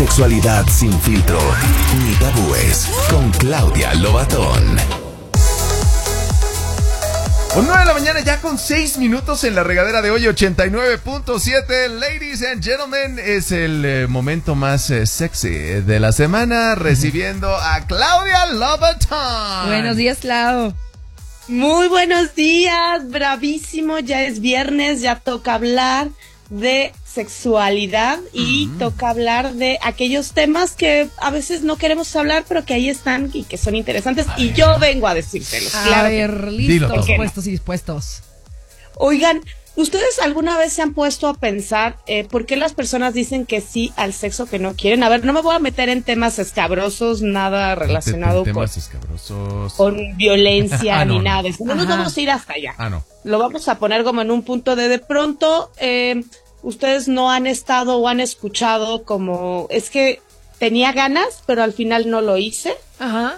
Sexualidad sin filtro ni tabúes con Claudia Lobatón. 9 de la mañana ya con 6 minutos en la regadera de hoy, 89.7. Ladies and gentlemen, es el momento más sexy de la semana, recibiendo a Claudia Lobatón. Buenos días, Clau. Muy buenos días, bravísimo, ya es viernes, ya toca hablar de sexualidad y toca hablar de aquellos temas que a veces no queremos hablar, pero que ahí están y que son interesantes, y yo vengo a decírselos. A ver, listos, no. puestos y dispuestos. Oigan, ¿ustedes alguna vez se han puesto a pensar por qué las personas dicen que sí al sexo que no quieren? A ver, no me voy a meter en temas escabrosos, nada relacionado con violencia ni nada de eso. No nos vamos a ir hasta allá. No. Lo vamos a poner como en un punto de pronto, ustedes no han estado o han escuchado como, es que tenía ganas, pero al final no lo hice. Ajá.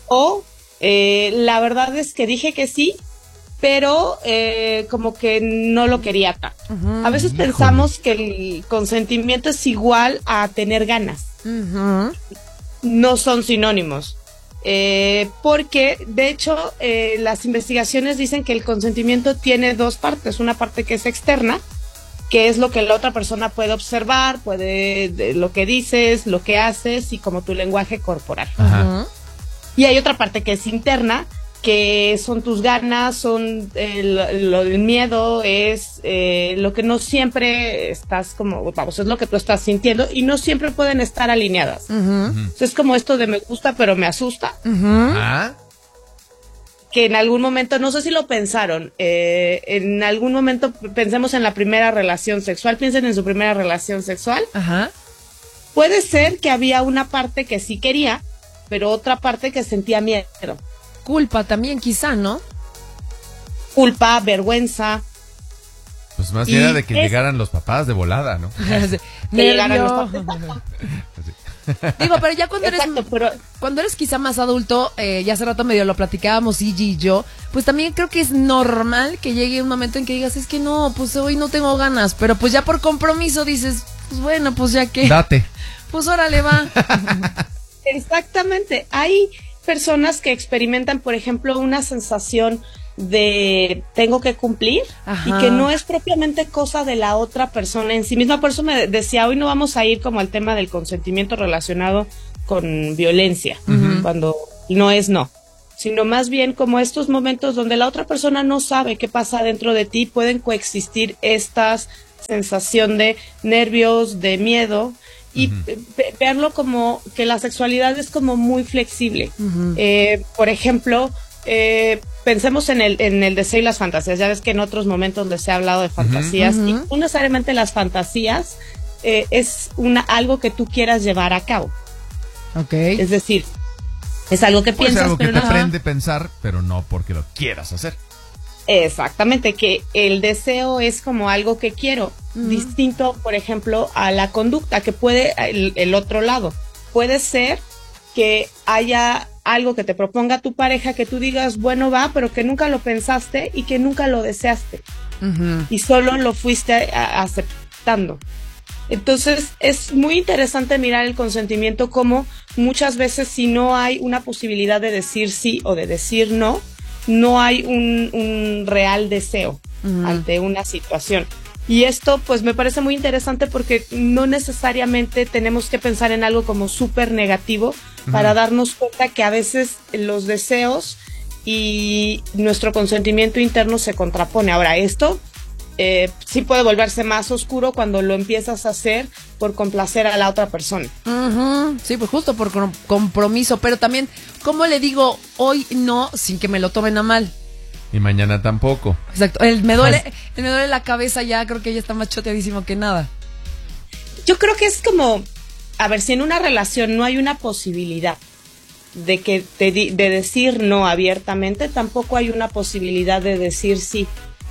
La verdad es que dije que sí, pero como que no lo quería tanto. A veces pensamos que el consentimiento es igual a tener ganas. No son sinónimos. Porque de hecho las investigaciones dicen que el consentimiento tiene dos partes. Una parte que es externa, que es lo que la otra persona puede observar, lo que dices, lo que haces y como tu lenguaje corporal. Y hay otra parte que es interna, que son tus ganas, son el miedo, es lo que no siempre estás como, vamos, es lo que tú estás sintiendo y no siempre pueden estar alineadas. Entonces, es como esto de me gusta pero me asusta. Que en algún momento, no sé si lo pensaron, en algún momento pensemos en la primera relación sexual, piensen en su primera relación sexual. Puede ser que había una parte que sí quería, pero otra parte que sentía miedo. Culpa también, quizá, ¿no? Culpa, vergüenza. Pues más bien era de que llegaran los papás de volada, ¿no? Digo, pero ya cuando eres quizá más adulto, ya hace rato medio lo platicábamos Gigi y yo, pues también creo que es normal que llegue un momento en que digas, es que no, pues hoy no tengo ganas, pero pues ya por compromiso dices, pues bueno, pues ya que... Date. Pues órale, va. Exactamente, hay personas que experimentan, por ejemplo, una sensación de tengo que cumplir. Y que no es propiamente cosa de la otra persona en sí misma. Por eso me decía, hoy no vamos a ir como al tema del consentimiento relacionado con violencia, cuando no es no, sino más bien como estos momentos donde la otra persona no sabe qué pasa dentro de ti, pueden coexistir estas sensación de nervios, de miedo, y verlo como que la sexualidad es como muy flexible. Por ejemplo, pensemos en el deseo y las fantasías. Ya ves que en otros momentos les he hablado de fantasías, y no necesariamente las fantasías es algo que tú quieras llevar a cabo. Es decir, es algo que piensas, algo que pero te prende pensar, pero no porque lo quieras hacer. Exactamente, que el deseo es como algo que quiero, distinto, por ejemplo, a la conducta, que puede, el otro lado, puede ser que haya algo que te proponga tu pareja, que tú digas, bueno, va, pero que nunca lo pensaste y que nunca lo deseaste, y solo lo fuiste aceptando. Entonces es muy interesante mirar el consentimiento como muchas veces, si no hay una posibilidad de decir sí o de decir no, no hay un real deseo ante una situación. Y esto pues me parece muy interesante porque no necesariamente tenemos que pensar en algo como súper negativo para darnos cuenta que a veces los deseos y nuestro consentimiento interno se contrapone. Ahora, esto sí puede volverse más oscuro cuando lo empiezas a hacer por complacer a la otra persona. Sí, pues justo por compromiso, pero también, ¿cómo le digo hoy no sin que me lo tomen a mal? Y mañana tampoco. Exacto, me duele la cabeza ya, creo que ya está más choteadísimo que nada. Yo creo que es como, a ver, si en una relación no hay una posibilidad de que de decir no abiertamente, tampoco hay una posibilidad de decir sí.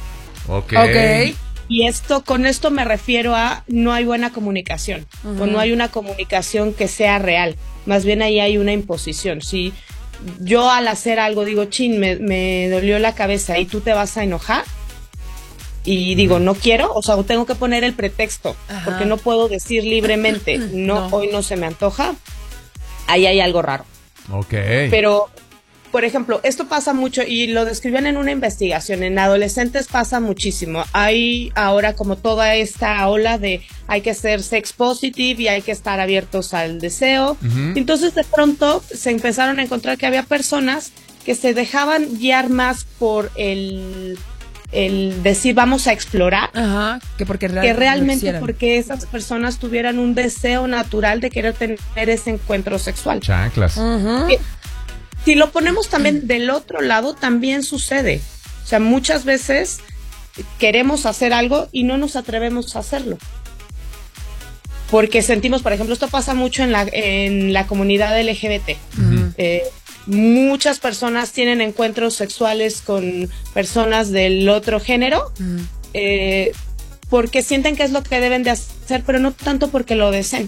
Okay. Y con esto me refiero a no hay buena comunicación, o no hay una comunicación que sea real, más bien ahí hay una imposición. Si yo al hacer algo digo, chin, me dolió la cabeza y tú te vas a enojar, y digo, no quiero, o sea, tengo que poner el pretexto, porque no puedo decir libremente, no, hoy no se me antoja, ahí hay algo raro. Ok. Pero, por ejemplo, esto pasa mucho y lo describían en una investigación, en adolescentes pasa muchísimo. Hay ahora como toda esta ola de hay que ser sex positive y hay que estar abiertos al deseo. Entonces, de pronto se empezaron a encontrar que había personas que se dejaban guiar más por el decir vamos a explorar, que realmente porque esas personas tuvieran un deseo natural de querer tener ese encuentro sexual. Chanclas. Si lo ponemos también del otro lado, también sucede. O sea, muchas veces queremos hacer algo y no nos atrevemos a hacerlo. Porque sentimos, por ejemplo, esto pasa mucho en la comunidad LGBT. Muchas personas tienen encuentros sexuales con personas del otro género porque sienten que es lo que deben de hacer, pero no tanto porque lo deseen.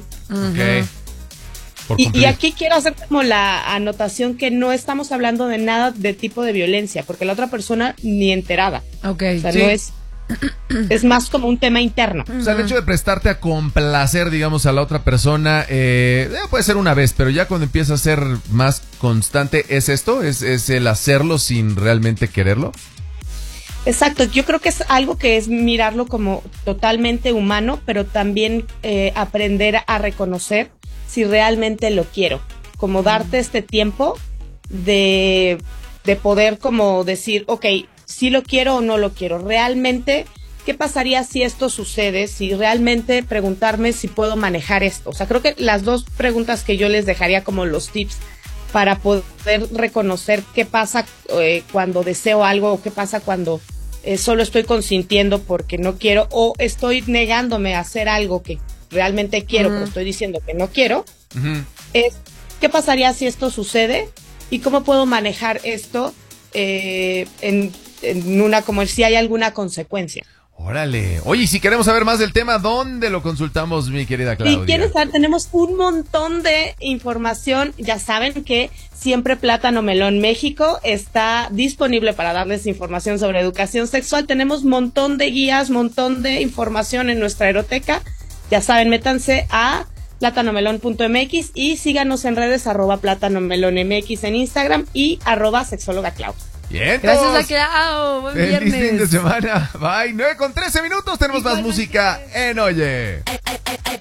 Y aquí quiero hacer como la anotación que no estamos hablando de nada de tipo de violencia, porque la otra persona ni enterada. O sea, no es más como un tema interno. O sea, el hecho de prestarte a complacer, digamos, a la otra persona, puede ser una vez, pero ya cuando empieza a ser más constante, ¿es esto? ¿Es el hacerlo sin realmente quererlo? Exacto, yo creo que es algo que es mirarlo como totalmente humano, pero también aprender a reconocer si realmente lo quiero, como darte este tiempo de poder como decir, ok, si lo quiero o no lo quiero, realmente, ¿qué pasaría si esto sucede? Si realmente preguntarme si puedo manejar esto. O sea, creo que las dos preguntas que yo les dejaría como los tips para poder reconocer qué pasa cuando deseo algo o qué pasa cuando solo estoy consintiendo porque no quiero o estoy negándome a hacer algo que realmente quiero, pero estoy diciendo que no quiero, es ¿qué pasaría si esto sucede? ¿Y cómo puedo manejar esto en una, como si hay alguna consecuencia? Órale. Oye, si queremos saber más del tema, ¿dónde lo consultamos, mi querida Claudia? Si quieres saber, tenemos un montón de información. Ya saben que siempre Plátano Melón México está disponible para darles información sobre educación sexual. Tenemos montón de guías, montón de información en nuestra eroteca. Ya saben, métanse a plátanomelón.mx y síganos en redes @plátanomelónmx en Instagram y @sexólogaclau. Bien, gracias a Clau. Buen feliz viernes. fin de semana. Bye. 9:13 tenemos más música en Oye.